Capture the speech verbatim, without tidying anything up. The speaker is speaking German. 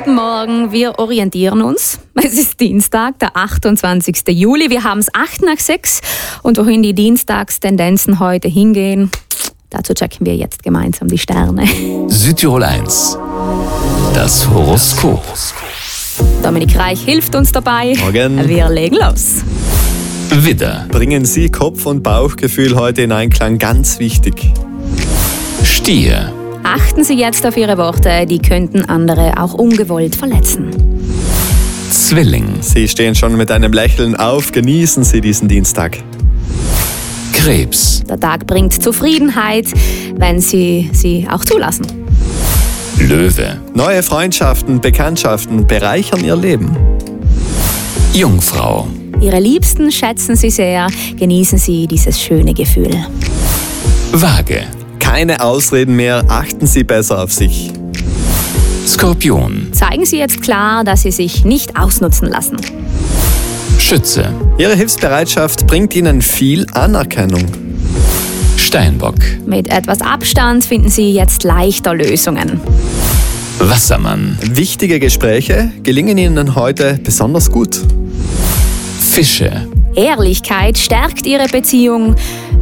Guten Morgen, wir orientieren uns. Es ist Dienstag, der achtundzwanzigsten Juli. Wir haben es acht nach sechs und wohin die Dienstagstendenzen heute hingehen, dazu checken wir jetzt gemeinsam die Sterne. Südtirol eins. Das Horoskop. Dominik Reich hilft uns dabei. Morgen. Wir legen los. Widder. Bringen Sie Kopf- und Bauchgefühl heute in Einklang, ganz wichtig. Stier. Achten Sie jetzt auf Ihre Worte, die könnten andere auch ungewollt verletzen. Zwilling. Sie stehen schon mit einem Lächeln auf, genießen Sie diesen Dienstag. Krebs. Der Tag bringt Zufriedenheit, wenn Sie sie auch zulassen. Löwe. Neue Freundschaften, Bekanntschaften bereichern Ihr Leben. Jungfrau. Ihre Liebsten schätzen Sie sehr, genießen Sie dieses schöne Gefühl. Waage. Keine Ausreden mehr, achten Sie besser auf sich. Skorpion. Zeigen Sie jetzt klar, dass Sie sich nicht ausnutzen lassen. Schütze. Ihre Hilfsbereitschaft bringt Ihnen viel Anerkennung. Steinbock. Mit etwas Abstand finden Sie jetzt leichter Lösungen. Wassermann. Wichtige Gespräche gelingen Ihnen heute besonders gut. Fische. Ehrlichkeit stärkt Ihre Beziehung.